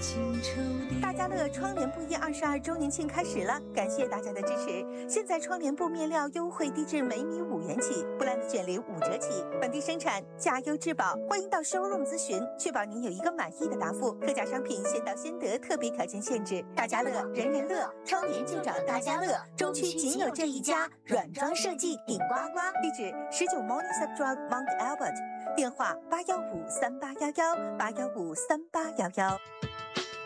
大家乐窗帘布业22周年庆开始了，感谢大家的支持。现在窗帘布面料优惠低至每米5元起，布兰的卷帘5折起，本地生产，价优质保。欢迎到 showroom 咨询，确保您有一个满意的答复。特价商品先到先得，特别条件限制。大家乐，人人乐，窗帘就找大家乐，中区仅有这一家，软装设计顶呱呱。地址19 Morningside Drive Mount Albert，电话8153811，8153811。